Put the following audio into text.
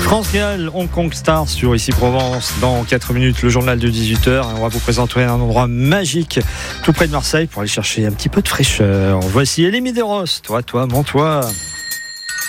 Transgal, Hong Kong Star sur Ici Provence. Dans 4 minutes, le journal de 18h. On va vous présenter un endroit magique tout près de Marseille pour aller chercher un petit peu de fraîcheur. Voici Elie Medeiros. Toi, mon toi.